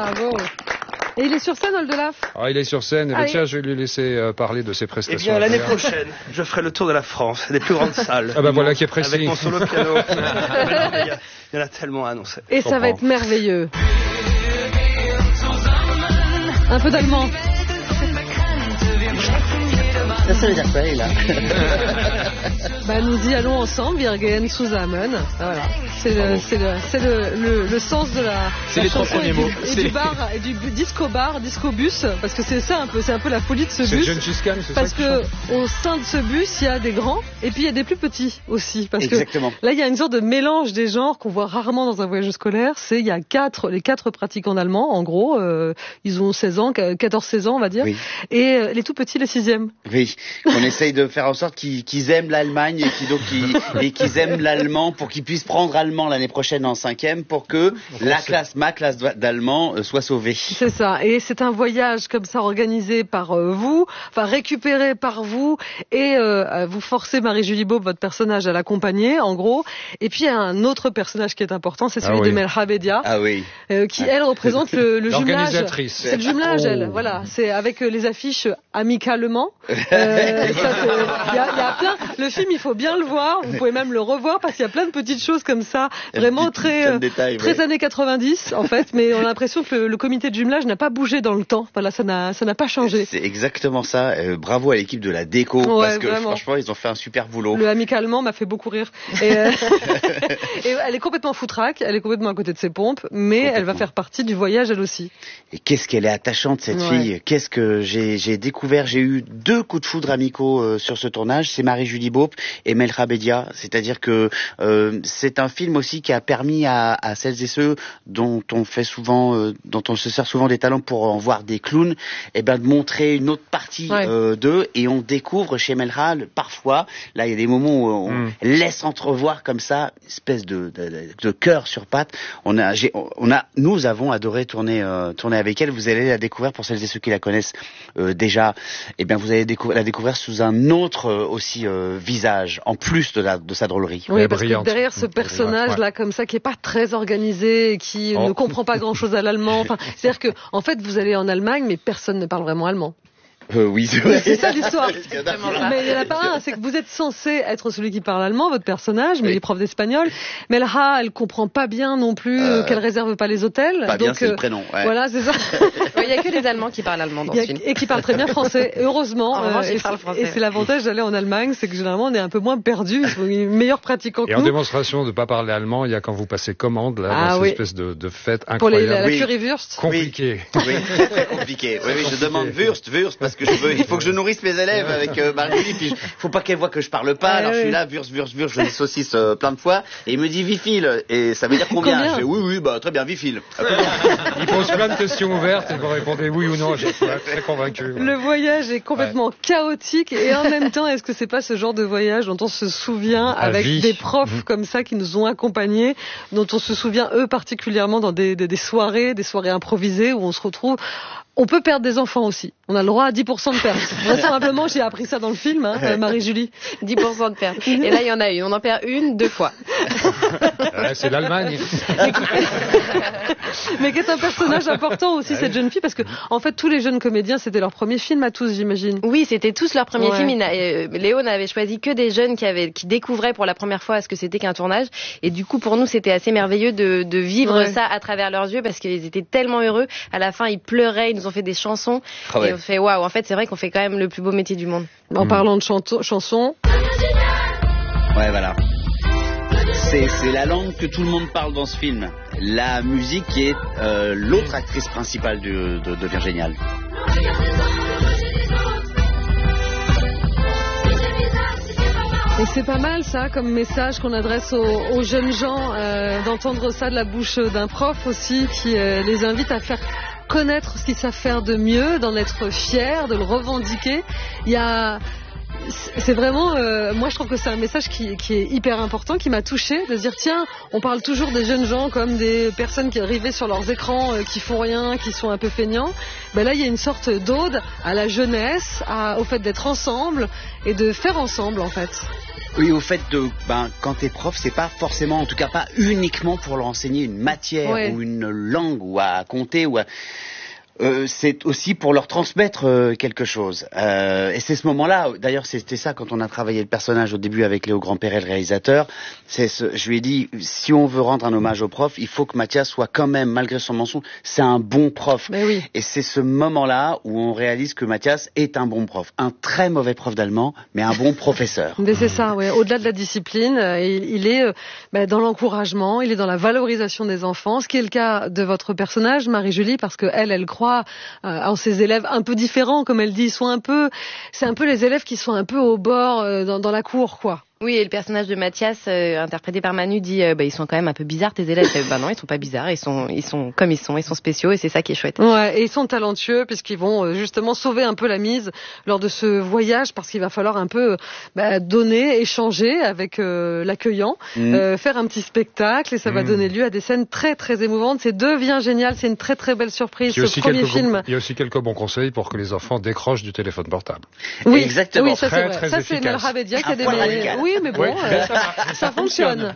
Bravo. Et il est sur scène, Oldelaf? Ah, il est sur scène. Et tiens, je vais lui laisser parler de ses prestations. Eh bien, l'année prochaine, je ferai le tour de la France, des plus grandes salles. Ah bah voilà qui est précis. Avec mon solo piano. Il y en a tellement à annoncer. Et ça va être merveilleux. Un peu d'allemand. Ça veut dire quoi, là? Nous y allons ensemble, wir gehen zusammen. Voilà. C'est le sens de la. C'est les trois premiers mots. Et du bar, et du disco bar, disco bus, parce que c'est ça un peu, c'est un peu la folie de ce bus. C'est Gengis Khan, c'est parce ça que au sein de ce bus, il y a des grands et puis il y a des plus petits aussi. Parce Exactement. que là, il y a une sorte de mélange des genres qu'on voit rarement dans un voyage scolaire. Il y a les quatre pratiquants d'allemand, en gros, ils ont 16 ans, 14-16 ans, on va dire. Oui. Et les tout petits, les 6e. Oui, qu'on essaye de faire en sorte qu'ils aiment l'Allemagne et qu'ils aiment l'allemand pour qu'ils puissent prendre allemand l'année prochaine en 5e pour que ma classe d'allemand soit sauvée. C'est ça, et c'est un voyage comme ça organisé par vous, enfin récupéré par vous, et vous forcez Marie-Julie Beaup, votre personnage, à l'accompagner, en gros. Et puis il y a un autre personnage qui est important, c'est celui de Melha Bedia, qui elle représente le jumelage. C'est le jumelage, elle. Voilà, c'est avec les affiches amicalement. Il y a plein. Le film, il faut bien le voir. Vous pouvez même le revoir parce qu'il y a plein de petites choses comme ça, vraiment très années 90 en fait. Mais on a l'impression que le comité de jumelage n'a pas bougé dans le temps. Voilà, ça n'a pas changé. C'est exactement ça. Bravo à l'équipe de la déco parce que franchement, ils ont fait un super boulot. Le amicalement m'a fait beaucoup rire. Et elle est complètement foutraque. Elle est complètement à côté de ses pompes, mais elle va faire partie du voyage elle aussi. Et qu'est-ce qu'elle est attachante cette fille. Qu'est-ce que j'ai découvert. J'ai eu 2 coups de foudre amicaux sur ce tournage. C'est Marie-Julie Beaup et Melha Bedia. C'est-à-dire que c'est un film aussi qui a permis à celles et ceux dont on se sert souvent des talents pour en voir des clowns, de montrer une autre partie d'eux, et on découvre chez Melha parfois, là il y a des moments où on laisse entrevoir comme ça une espèce de cœur sur pattes. Nous avons adoré tourner avec elle. Vous allez la découvrir pour celles et ceux qui la connaissent déjà. Vous allez la découvrir sous un autre aussi visage, en plus de sa drôlerie. Oui, parce que derrière ce personnage-là, comme ça, qui est pas très organisé, et qui ne comprend pas grand-chose à l'allemand. Enfin, c'est-à-dire que, en fait, vous allez en Allemagne, mais personne ne parle vraiment allemand. Oui, c'est vrai. C'est ça l'histoire. Mais il n'y en a pas un, c'est que vous êtes censé être celui qui parle allemand, votre personnage, mais il est prof d'espagnol. Melha, elle comprend pas bien non plus qu'elle réserve pas les hôtels. Pas bien, c'est le prénom. Ouais. Voilà, c'est ça. Il y a que les Allemands qui parlent allemand dans ce film. Et qui parlent très bien français, heureusement. Ils parlent français. Et c'est l'avantage d'aller en Allemagne, c'est que généralement on est un peu moins perdu, il faut une meilleure pratique en Et en démonstration de ne pas parler allemand, il y a quand vous passez commande, là, dans cette espèce de fête incroyable. Pour la currywurst. Compliqué. Oui, très très compliqué. Oui, je demande Wurst, parce que il faut que je nourrisse mes élèves avec Marie-Julie, puis faut pas qu'elle voit que je parle pas, alors je suis là, Wurst, je les saucisse plein de fois, et il me dit Vifil, et ça veut dire combien? Je fais oui, très bien, Vifil. Il pose plein de questions ouvertes, et vous répondez oui ou non, je suis très convaincu. Le voyage est complètement chaotique, et en même temps, est-ce que c'est pas ce genre de voyage dont on se souvient avec des profs comme ça qui nous ont accompagnés, dont on se souvient eux particulièrement dans des soirées improvisées où on se retrouve. On peut perdre des enfants aussi. On a le droit à 10% de perte. Vraisemblablement, j'ai appris ça dans le film, Marie-Julie. 10% de perte. Et là, il y en a une. On en perd 2 fois. C'est l'Allemagne. Mais qui est un personnage important aussi, cette jeune fille, parce que, en fait, tous les jeunes comédiens, c'était leur premier film à tous, j'imagine. Oui, c'était tous leur premier film. Léo n'avait choisi que des jeunes qui découvraient pour la première fois ce que c'était qu'un tournage. Et du coup, pour nous, c'était assez merveilleux de vivre ça à travers leurs yeux, parce qu'ils étaient tellement heureux. À la fin, ils pleuraient, ils nous ont fait des chansons. Et on fait waouh, en fait, c'est vrai qu'on fait quand même le plus beau métier du monde. En parlant de chansons. Ouais, voilà. C'est la langue que tout le monde parle dans ce film. La musique qui est l'autre actrice principale de Virgénial. Et c'est pas mal ça comme message qu'on adresse aux jeunes gens, d'entendre ça de la bouche d'un prof aussi, qui les invite à faire connaître ce qu'ils savent faire de mieux, d'en être fiers, de le revendiquer. Il y a c'est vraiment, moi je trouve que c'est un message qui est hyper important, qui m'a touchée, de se dire tiens, on parle toujours des jeunes gens comme des personnes qui arrivent sur leurs écrans, qui font rien, qui sont un peu feignants. Ben là, il y a une sorte d'ode à la jeunesse, au fait d'être ensemble et de faire ensemble en fait. Oui, au fait quand t'es prof, c'est pas forcément, en tout cas pas uniquement pour leur enseigner une matière ou une langue ou à compter ou à... c'est aussi pour leur transmettre quelque chose. Et c'est ce moment-là, d'ailleurs c'était ça quand on a travaillé le personnage au début avec Léo Grandperret, le réalisateur, je lui ai dit, si on veut rendre un hommage au prof, il faut que Mathias soit quand même, malgré son mensonge, c'est un bon prof. Mais oui. Et c'est ce moment-là où on réalise que Mathias est un bon prof. Un très mauvais prof d'allemand, mais un bon professeur. Mais c'est ça, ouais. Au-delà de la discipline, il est dans l'encouragement, il est dans la valorisation des enfants, ce qui est le cas de votre personnage, Marie-Julie, parce que elle croit en ces élèves un peu différents, comme elle dit, c'est un peu les élèves qui sont un peu au bord dans la cour, quoi. Oui, et le personnage de Mathias, interprété par Manu, dit ils sont quand même un peu bizarres tes élèves. Non, ils sont pas bizarres, ils sont comme ils sont spéciaux et c'est ça qui est chouette. Ouais, et ils sont talentueux puisqu'ils vont justement sauver un peu la mise lors de ce voyage parce qu'il va falloir un peu donner, échanger avec l'accueillant, faire un petit spectacle et ça va donner lieu à des scènes très très émouvantes. C'est devient génial, c'est une très très belle surprise ce premier film. Il y a aussi quelques bons conseils pour que les enfants décrochent du téléphone portable. Oui, exactement. Oui, ça c'est vrai. Très ça efficace. c'est Melra Bedia qui a des Oui, mais bon, ça fonctionne.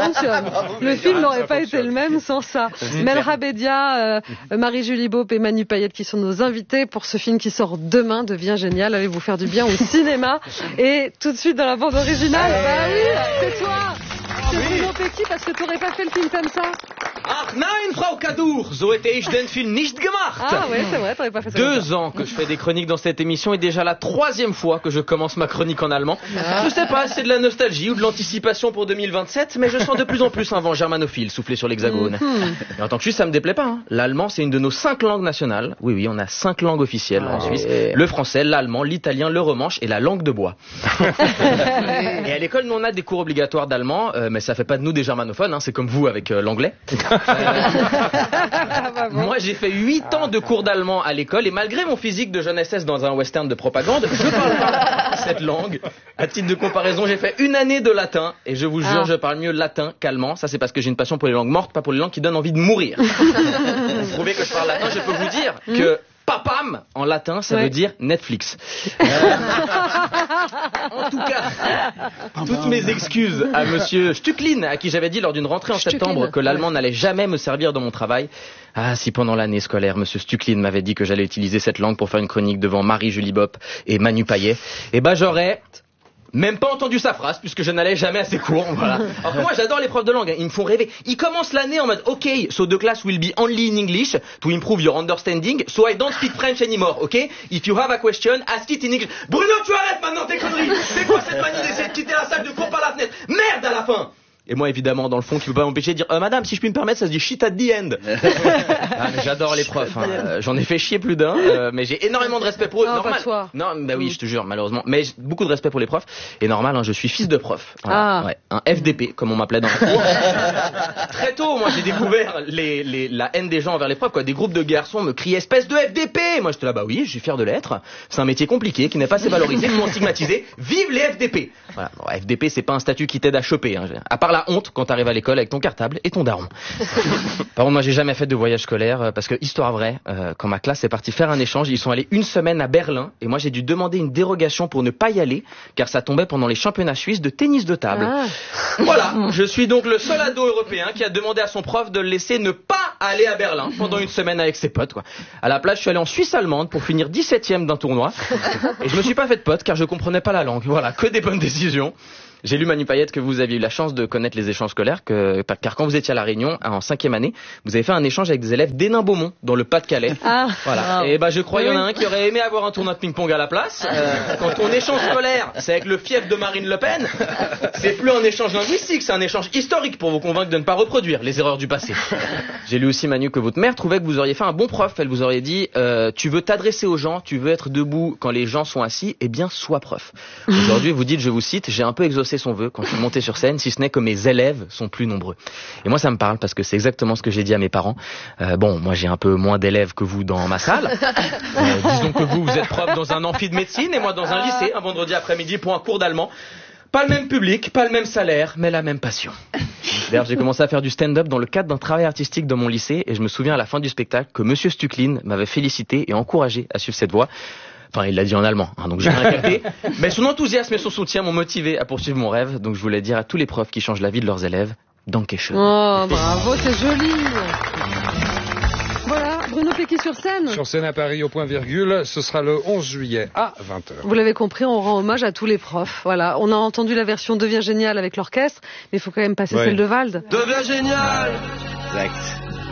Le film n'aurait pas été le même sans ça. Melra Bedia, Marie-Julie Beaup et Manu Payette qui sont nos invités pour ce film qui sort demain, devient génial. Allez vous faire du bien au cinéma. Et tout de suite dans la bande originale, bah oui, c'est toi. C'est Bruno Pecky parce que tu n'aurais pas fait le film comme ça. Ach nein, Frau Kadour, so hätte ich den Film nicht gemacht. Ah ouais, c'est vrai, t'aurais pas fait ça. 2 ans que je fais des chroniques dans cette émission et déjà la 3e fois que je commence ma chronique en allemand. Je sais pas, c'est de la nostalgie ou de l'anticipation pour 2027, mais je sens de plus en plus un vent germanophile souffler sur l'hexagone. Et en tant que Suisse, ça me déplaît pas. Hein. L'allemand, c'est une de nos 5 langues nationales. Oui, on a 5 langues officielles en Suisse. Le français, l'allemand, l'italien, le romanche et la langue de bois. Et à l'école, nous on a des cours obligatoires d'allemand, mais ça fait pas de nous des germanophones, hein, c'est comme vous avec l'anglais. Moi j'ai fait 8 ans de cours d'allemand à l'école et malgré mon physique de jeune SS dans un western de propagande, je parle pas cette langue. À titre de comparaison, j'ai fait 1 année de latin et je vous jure, je parle mieux latin qu'allemand. Ça c'est parce que j'ai une passion pour les langues mortes, pas pour les langues qui donnent envie de mourir. Pour prouver que je parle latin, je peux vous dire que papam, en latin, ça veut dire Netflix. En tout cas, toutes mes excuses à monsieur Stucklin, à qui j'avais dit lors d'une rentrée en septembre que l'allemand n'allait jamais me servir dans mon travail. Ah, si pendant l'année scolaire, monsieur Stucklin m'avait dit que j'allais utiliser cette langue pour faire une chronique devant Marie-Julie Beaup et Manu Payet, j'aurais même pas entendu sa phrase puisque je n'allais jamais à ses cours, voilà. Alors que moi j'adore les profs de langue, ils me font rêver. Ils commencent l'année en mode OK, so the class will be only in English to improve your understanding, so I don't speak French anymore, OK? If you have a question, ask it in English. Bruno, tu arrêtes maintenant tes conneries. C'est quoi cette manie d'essayer de quitter la salle de cours par la fenêtre? Merde à la fin. Et moi, évidemment, dans le fond, qui ne peut pas m'empêcher de dire madame, si je puis me permettre, ça se dit shit at the end. Mais j'adore les profs. Hein. J'en ai fait chier plus d'un, mais j'ai énormément de respect pour eux. Non, normal. pas toi. Non, bah oui, je te jure, malheureusement. Mais j'ai beaucoup de respect pour les profs. Et normal, hein, je suis fils de prof. Voilà. Ouais, un FDP, comme on m'appelait dans la cour. Très tôt, moi, j'ai découvert la haine des gens envers les profs. Quoi. Des groupes de garçons me criaient espèce de FDP. Moi, j'étais là, bah oui, je suis fier de l'être. C'est un métier compliqué, qui n'est pas assez valorisé, souvent stigmatisé. Vive les FDP. Voilà. Bon, FDP, c'est pas un statut qui t'aide à choper. Hein. À part la honte quand t'arrives à l'école avec ton cartable et ton daron. Par contre, moi, j'ai jamais fait de voyage scolaire parce que, histoire vraie, quand ma classe est partie faire un échange, ils sont allés 1 semaine à Berlin et moi, j'ai dû demander une dérogation pour ne pas y aller car ça tombait pendant les championnats suisses de tennis de table. Voilà, je suis donc le seul ado européen qui a demandé à son prof de le laisser ne pas aller à Berlin pendant 1 semaine avec ses potes, quoi. À la place, je suis allé en Suisse allemande pour finir 17e d'un tournoi et je me suis pas fait de potes car je comprenais pas la langue. Voilà, que des bonnes décisions. J'ai lu Manu Payette que vous aviez eu la chance de connaître les échanges scolaires, car quand vous étiez à La Réunion, en 5e année, vous avez fait un échange avec des élèves d'Hénin-Beaumont, dans le Pas-de-Calais. Voilà. Et je crois qu'il y en a un qui aurait aimé avoir un tournoi de ping-pong à la place. Quand ton échange scolaire, c'est avec le fief de Marine Le Pen, c'est plus un échange linguistique, c'est un échange historique pour vous convaincre de ne pas reproduire les erreurs du passé. J'ai lu aussi, Manu, que votre mère trouvait que vous auriez fait un bon prof. Elle vous aurait dit, tu veux t'adresser aux gens, tu veux être debout quand les gens sont assis, eh bien, sois prof. Aujourd'hui, vous dites, je vous cite, j'ai un peu exaucé exaucé son vœu quand je suis monté sur scène, si ce n'est que mes élèves sont plus nombreux. Et moi, ça me parle parce que c'est exactement ce que j'ai dit à mes parents. Moi, j'ai un peu moins d'élèves que vous dans ma salle. Disons que vous êtes prof dans un amphi de médecine et moi dans un lycée, un vendredi après-midi pour un cours d'allemand. Pas le même public, pas le même salaire, mais la même passion. D'ailleurs, j'ai commencé à faire du stand-up dans le cadre d'un travail artistique dans mon lycée et je me souviens à la fin du spectacle que Monsieur Stucklin m'avait félicité et encouragé à suivre cette voie. Enfin, il l'a dit en allemand, donc j'ai rien capté. Mais son enthousiasme et son soutien m'ont motivé à poursuivre mon rêve. Donc je voulais dire à tous les profs qui changent la vie de leurs élèves, Dankeschön. Oh, bravo, c'est joli. Voilà, Bruno Pecky sur scène. Sur scène à Paris au point virgule, ce sera le 11 juillet à 20h. Vous l'avez compris, on rend hommage à tous les profs. Voilà, on a entendu la version Deviens génial avec l'orchestre, mais il faut quand même passer celle de Vald. Deviens génial. Exact.